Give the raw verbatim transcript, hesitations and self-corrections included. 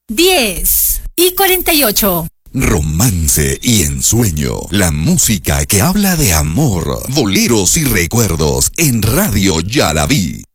diez y cuarenta y ocho. Romance y ensueño, la música que habla de amor, boleros y recuerdos en Radio Yalaví.